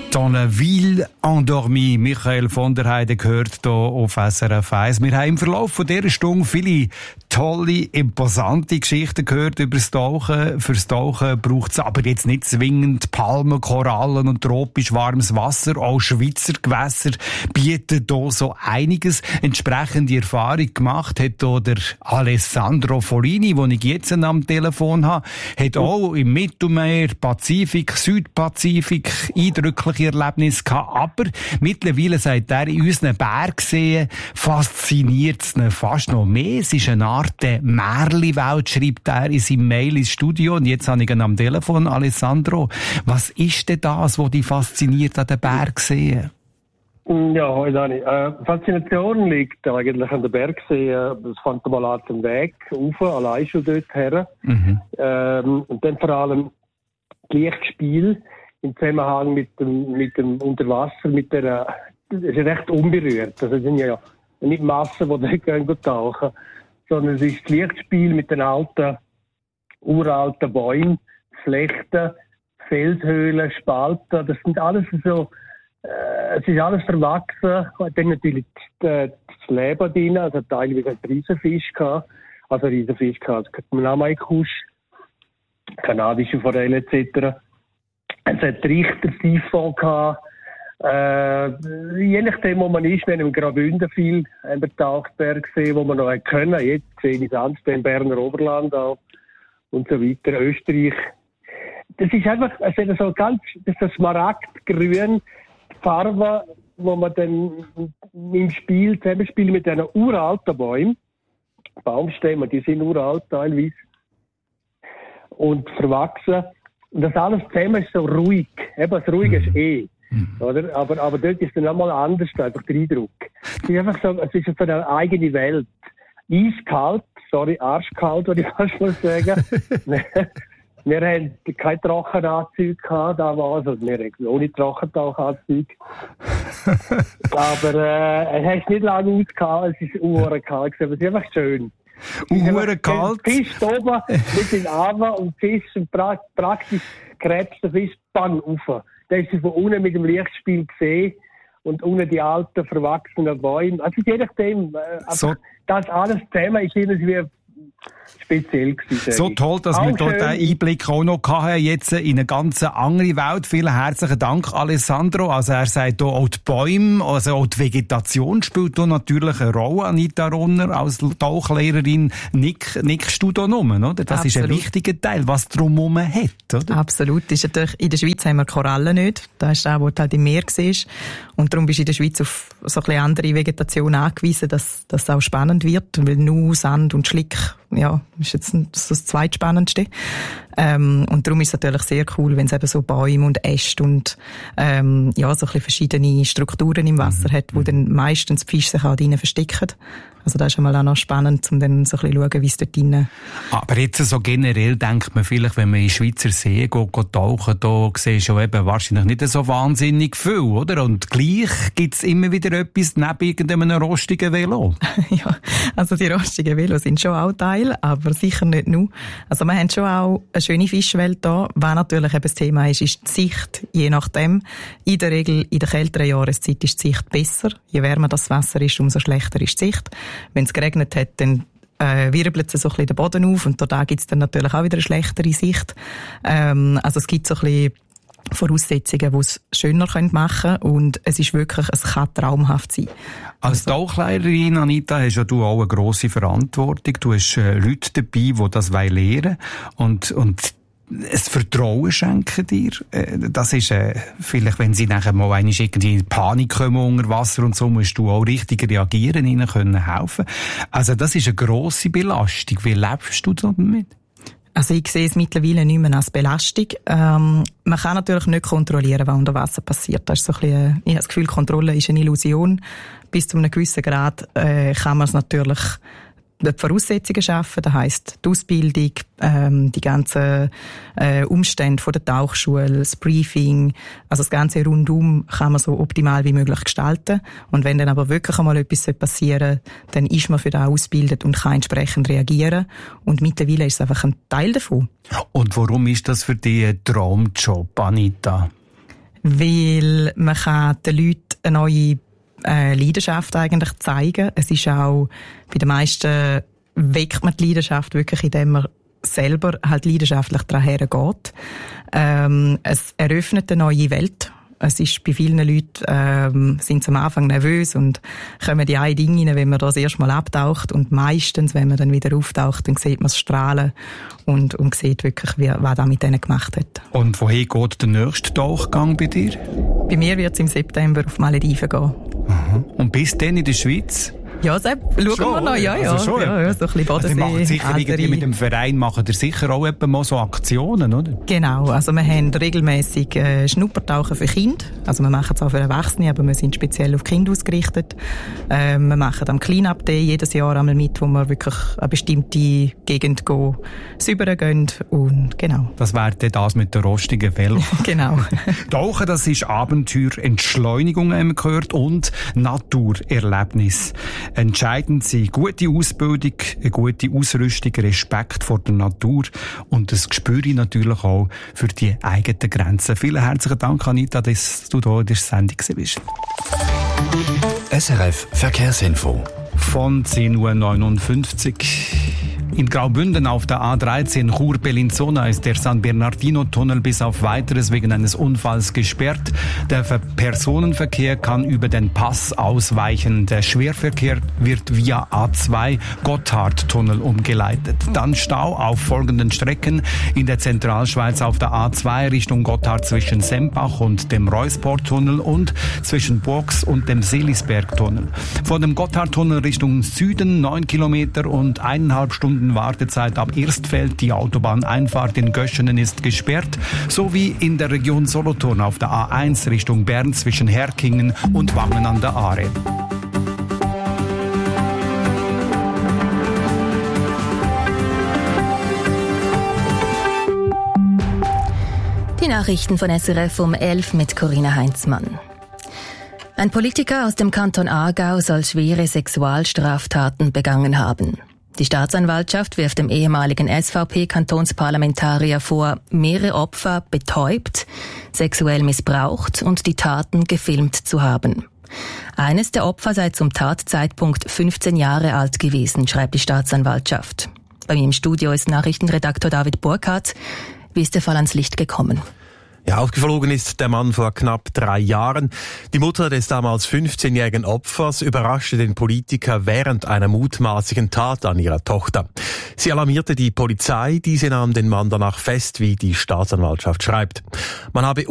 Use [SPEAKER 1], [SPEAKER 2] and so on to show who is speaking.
[SPEAKER 1] Dans la ville endormie. Michael von der Heide gehört hier auf SRF 1. Wir haben im Verlauf von dieser Stunde viele tolle, imposante Geschichten gehört über das Tauchen. Fürs Tauchen braucht es aber jetzt nicht zwingend Palmen, Korallen und tropisch warmes Wasser. Auch Schweizer Gewässer bieten hier so einiges. Entsprechende Erfahrung gemacht hat hier der Alessandro Folini, den ich jetzt am Telefon habe. Hat auch im Mittelmeer, Pazifik, Südpazifik eindrückliche Erlebnisse gehabt. Aber mittlerweile, sagt er, in unseren Bergseen fasziniert es ihn fast noch mehr. Es ist eine Art Märchenwelt, schreibt er in seinem Mail ins Studio. Und jetzt habe ich ihn am Telefon. Alessandro, was ist denn das, was dich fasziniert an den Bergseen?
[SPEAKER 2] Ja, hoi Dani. Faszination liegt eigentlich an den Bergseen. Das fängt mal an den Weg rauf, allein schon dort her. Und dann vor allem Lichtspiel im Zusammenhang mit dem Unterwasser, das ist recht unberührt. Also, es sind ja nicht Massen, die dort gehen tauchen, sondern es ist das Lichtspiel mit den uralten Bäumen, Flechten, Felshöhlen, Spalten. Das sind alles so, es ist alles verwachsen. Dann natürlich das Leben drin, also teilweise ein Riesenfisch gehabt, Namai-Kusch, kanadische Forelle etc. Es hat Trichter-Siphon gehabt. Je nachdem, wo man ist, wir haben im Graubünden viel an der Tauchberg gesehen, wo man noch können. Jetzt sehe ich Sandstein, Berner Oberland auch und so weiter, Österreich. Das ist einfach, das ist so smaragdgrün Farbe, wo man dann im Zusammenspiel mit diesen uralten Bäumen, Baumstämme, die sind uralt teilweise, und verwachsen. Und das alles zusammen ist so ruhig. Eben, das Ruhige ist oder? Aber dort ist dann nochmal anders, einfach der Eindruck. Es ist einfach so, es ist so eine eigene Welt. Eiskalt, arschkalt, würde ich fast mal sagen. Wir haben keine Trockenanzüge gehabt, damals, also wir haben ohne Trockentauchanzüge. Aber es hat nicht lange ausgehalten, es ist kalt gewesen, aber es ist einfach schön.
[SPEAKER 1] Kalt.
[SPEAKER 2] Fisch oben mit den Armen und Fisch und praktisch krebst der Fisch bang rauf. Da ist sie von unten mit dem Lichtspiel gesehen und unten die alten, verwachsenen Bäume. Also je nachdem, so, das alles zusammen ist irgendwie speziell gewesen.
[SPEAKER 1] So toll, dass wir dort einen Einblick auch noch hatten, jetzt in eine ganz andere Welt. Vielen herzlichen Dank, Alessandro. Also er sagt auch die Bäume, also auch die Vegetation spielt da natürlich eine Rolle. Anita Ronner, als Tauchlehrerin, nickst du da rum, oder? Das ist ein wichtiger Teil, was drumherum hat, oder?
[SPEAKER 3] Absolut. Ist natürlich, in der Schweiz haben wir Korallen nicht. Das ist auch, wo du halt im Meer siehst. Und darum bist du in der Schweiz auf so ein bisschen andere Vegetation angewiesen, dass das auch spannend wird. Weil nur Sand und Schlick, ja, ist jetzt das Zweitspannendste. Und darum ist es natürlich sehr cool, wenn es eben so Bäume und Äste und so ein bisschen verschiedene Strukturen im Wasser hat, wo dann meistens die Fische sich auch drinnen verstecken. Also das ist einmal auch noch spannend, um dann so ein bisschen zu schauen, wie es dort drinnen...
[SPEAKER 1] Aber jetzt so generell denkt man vielleicht, wenn man in Schweizer See geht tauchen, da siehst du eben wahrscheinlich nicht so wahnsinnig viel, oder? Und gleich gibt's immer wieder etwas neben irgendeinem rostigen Velo.
[SPEAKER 3] Ja, also die rostigen Velos sind schon auch Teil, aber sicher nicht nur. Also wir haben schon auch eine schöne Fischwelt da. Was natürlich eben das Thema ist die Sicht, je nachdem. In der Regel in der kälteren Jahreszeit ist die Sicht besser. Je wärmer das Wasser ist, umso schlechter ist die Sicht. Wenn es geregnet hat, dann wirbelt es so ein bisschen den Boden auf und da gibt es dann natürlich auch wieder eine schlechtere Sicht. Also es gibt so ein bisschen Voraussetzungen, die es schöner machen können und es ist wirklich, es kann traumhaft sein.
[SPEAKER 1] Als Tauchlehrerin, Anita, hast ja du auch eine grosse Verantwortung. Du hast Leute dabei, die das lernen wollen und ein Vertrauen schenken dir. Das ist vielleicht, wenn sie nachher mal irgendwie in Panik kommen unter Wasser und so, musst du auch richtig reagieren, ihnen können helfen. Also das ist eine grosse Belastung. Wie lebst du damit?
[SPEAKER 3] Also ich sehe es mittlerweile nicht mehr als Belastung. Man kann natürlich nicht kontrollieren, was unter Wasser passiert. Das ist so ein bisschen, ich habe das Gefühl, Kontrolle ist eine Illusion. Bis zu einem gewissen Grad kann man es natürlich die Voraussetzungen schaffen, das heisst die Ausbildung, die ganzen Umstände von der Tauchschule, das Briefing, also das ganze Rundum kann man so optimal wie möglich gestalten. Und wenn dann aber wirklich einmal etwas passieren soll, dann ist man für das ausgebildet und kann entsprechend reagieren. Und mittlerweile ist es einfach ein Teil davon.
[SPEAKER 1] Und warum ist das für dich ein Traumjob, Anita?
[SPEAKER 3] Weil man kann den Leuten eine neue Leidenschaft eigentlich zeigen. Es ist auch, bei den meisten weckt man die Leidenschaft wirklich, indem man selber halt leidenschaftlich daran hergeht. Es eröffnet eine neue Welt. Es ist bei vielen Leuten, sind sie am Anfang nervös und kommen die einen Dinge rein, wenn man das erst mal abtaucht. Und meistens, wenn man dann wieder auftaucht, dann sieht man das Strahlen und sieht wirklich, was das mit denen gemacht hat.
[SPEAKER 1] Und wohin geht der nächste Tauchgang bei dir?
[SPEAKER 3] Bei mir wird es im September auf Malediven gehen.
[SPEAKER 1] Aha. Und bis dann in der Schweiz?
[SPEAKER 3] Ja, Sepp, schauen wir noch. Ja,
[SPEAKER 1] also schon,
[SPEAKER 3] ja, so ein bisschen Bodensee.
[SPEAKER 1] Also macht sicher irgendwie mit dem Verein machen ihr sicher auch mal so Aktionen, oder?
[SPEAKER 3] Genau, also wir haben regelmäßig Schnuppertauchen für Kinder. Also wir machen es auch für Erwachsene, aber wir sind speziell auf Kinder ausgerichtet. Wir machen am Clean-Up Day jedes Jahr einmal mit, wo wir wirklich eine bestimmte Gegend säubern gehen. Und genau.
[SPEAKER 1] Das wäre dann das mit der rostigen Fell.
[SPEAKER 3] Genau.
[SPEAKER 1] Tauchen, das ist Abenteuer, Entschleunigung, haben wir gehört, und Naturerlebnis. Entscheidend sind gute Ausbildung, eine gute Ausrüstung, Respekt vor der Natur und das Gespür natürlich auch für die eigenen Grenzen. Vielen herzlichen Dank, Anita, dass du hier in der Sendung bist.
[SPEAKER 4] SRF Verkehrsinfo.
[SPEAKER 1] Von 10.59 Uhr. In Graubünden auf der A13 Chur-Bellinzona ist der San Bernardino-Tunnel bis auf Weiteres wegen eines Unfalls gesperrt. Der Personenverkehr kann über den Pass ausweichen. Der Schwerverkehr wird via A2 Gotthardtunnel umgeleitet. Dann Stau auf folgenden Strecken: in der Zentralschweiz auf der A2 Richtung Gotthard zwischen Sempach und dem Reusport-Tunnel und zwischen Burgs und dem Seelisberg-Tunnel. Von dem Gotthardtunnel Richtung Süden 9 Kilometer und 1,5 Stunden Wartezeit ab Erstfeld. Die Autobahneinfahrt in Göschenen ist gesperrt, sowie in der Region Solothurn auf der A1 Richtung Bern zwischen Herkingen und Wangen an der Aare.
[SPEAKER 5] Die Nachrichten von SRF um 11 mit Corinna Heinzmann. Ein Politiker aus dem Kanton Aargau soll schwere Sexualstraftaten begangen haben. Die Staatsanwaltschaft wirft dem ehemaligen SVP-Kantonsparlamentarier vor, mehrere Opfer betäubt, sexuell missbraucht und die Taten gefilmt zu haben. Eines der Opfer sei zum Tatzeitpunkt 15 Jahre alt gewesen, schreibt die Staatsanwaltschaft. Bei mir im Studio ist Nachrichtenredakteur David Burkhardt. Wie ist der Fall ans Licht gekommen?
[SPEAKER 6] Ja, aufgeflogen ist der Mann vor knapp 3 Jahren. Die Mutter des damals 15-jährigen Opfers überraschte den Politiker während einer mutmaßlichen Tat an ihrer Tochter. Sie alarmierte die Polizei, diese nahm den Mann danach fest, wie die Staatsanwaltschaft schreibt. Man habe